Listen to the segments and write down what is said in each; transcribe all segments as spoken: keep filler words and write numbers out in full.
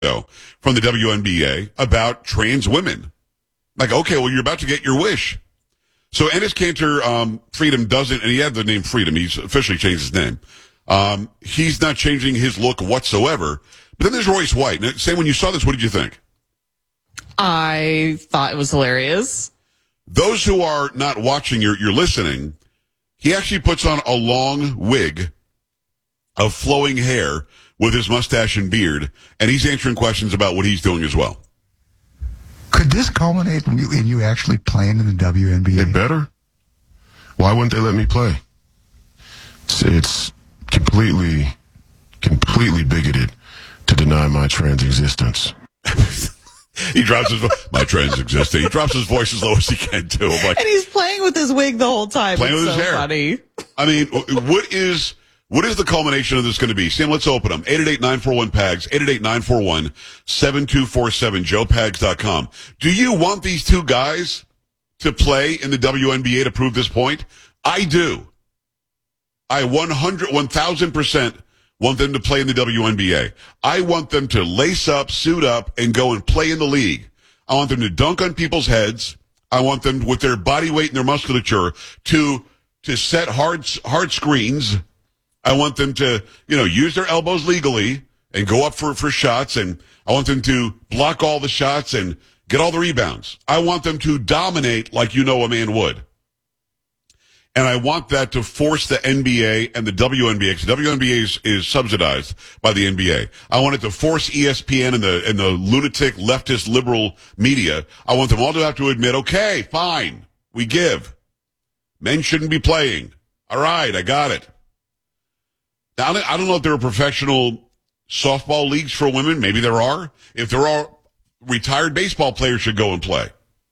from the W N B A about trans women. Like, okay, well, you're about to get your wish. So Enes Kanter, um, Freedom doesn't, and he had the name Freedom. He's officially changed his name. Um, he's not changing his look whatsoever. But then there's Royce White. Now, Sam, when you saw this, what did you think? I thought it was hilarious. Those who are not watching, you're, you're listening. He actually puts on a long wig of flowing hair with his mustache and beard, and he's answering questions about what he's doing as well. Could this culminate in you, in you actually playing in the W N B A? They better. Why wouldn't they let me play? It's, it's completely, completely bigoted to deny my trans existence. He drops his voice. My trans existence. He drops his voice as low as he can, too. I'm like, and he's playing with his wig the whole time. Playing it's with so his hair. Funny. I mean, what is... What is the culmination of this going to be? Sam, let's open them. eight eight eight, nine four one, P A G S, eight eight eight, nine four one, seven two four seven, joe pags dot com. Do you want these two guys to play in the W N B A to prove this point? I do. I one hundred, one thousand percent want them to play in the W N B A. I want them to lace up, suit up, and go and play in the league. I want them to dunk on people's heads. I want them, with their body weight and their musculature, to to set hard hard screens. I want them to, you know, use their elbows legally and go up for, for shots, and I want them to block all the shots and get all the rebounds. I want them to dominate like you know a man would. And I want that to force the N B A and the W N B A, because the W N B A is, is subsidized by the N B A. I want it to force E S P N and the, and the lunatic leftist liberal media. I want them all to have to admit, okay, fine, we give. Men shouldn't be playing. All right, I got it. Now, I don't know if there are professional softball leagues for women. Maybe there are. If there are, retired baseball players should go and play.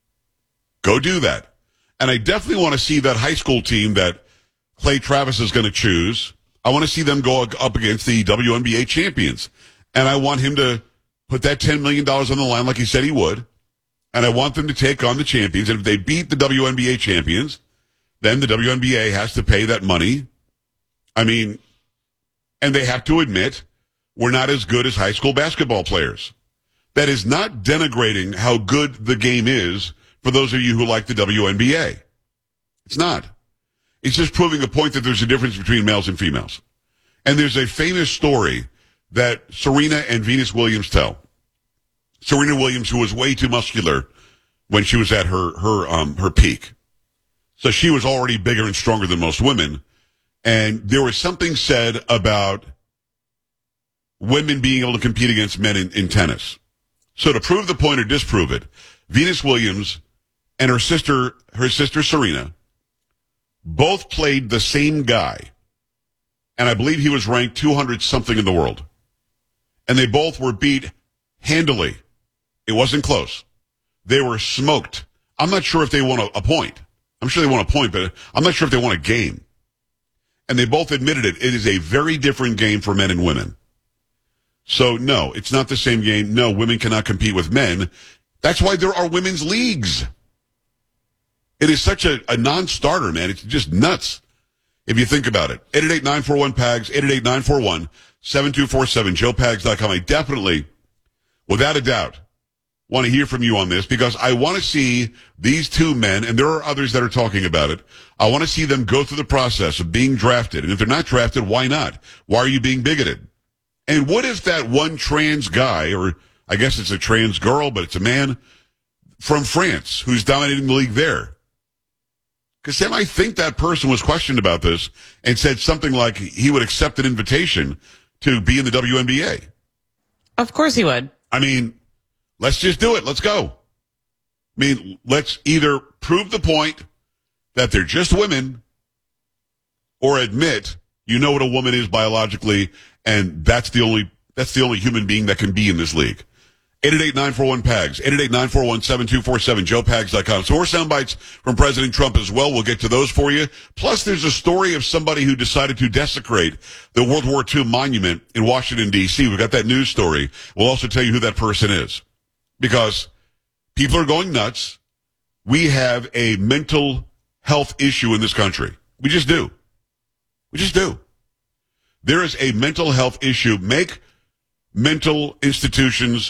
Go do that. And I definitely want to see that high school team that Clay Travis is going to choose. I want to see them go up against the W N B A champions. And I want him to put that ten million dollars on the line like he said he would. And I want them to take on the champions. And if they beat the W N B A champions, then the W N B A has to pay that money. I mean... And they have to admit, we're not as good as high school basketball players. That is not denigrating how good the game is for those of you who like the W N B A. It's not. It's just proving a point that there's a difference between males and females. And there's a famous story that Serena and Venus Williams tell. Serena Williams, who was way too muscular when she was at her, her, um, her peak. So she was already bigger and stronger than most women. And there was something said about women being able to compete against men in, in tennis. So to prove the point or disprove it, Venus Williams and her sister, her sister Serena, both played the same guy. And I believe he was ranked two hundred something in the world. And they both were beat handily. It wasn't close. They were smoked. I'm not sure if they won a, a point. I'm sure they won a point, but I'm not sure if they won a game. And they both admitted it. It is a very different game for men and women. So, no, it's not the same game. No, women cannot compete with men. That's why there are women's leagues. It is such a, a non-starter, man. It's just nuts if you think about it. eight eight eight, nine four one, P A G S, eight eight eight, nine four one, seven two four seven, joe pags dot com. I definitely, without a doubt, want to hear from you on this, because I want to see these two men, and there are others that are talking about it, I want to see them go through the process of being drafted. And if they're not drafted, why not? Why are you being bigoted? And what if that one trans guy, or I guess it's a trans girl, but it's a man from France who's dominating the league there? Because, Sam, I think that person was questioned about this and said something like he would accept an invitation to be in the W N B A. Of course he would. I mean... Let's just do it. Let's go. I mean, let's either prove the point that they're just women, or admit you know what a woman is biologically, and that's the only that's the only human being that can be in this league. eight eight eight, nine four one, P A G S, eight eight eight, nine four one, seven two four seven, joe pags dot com. So more sound bites from President Trump as well. We'll get to those for you. Plus, there's a story of somebody who decided to desecrate the World War Two monument in Washington, D C. We've got that news story. We'll also tell you who that person is. Because people are going nuts. We have a mental health issue in this country. We just do. We just do. There is a mental health issue. Make mental institutions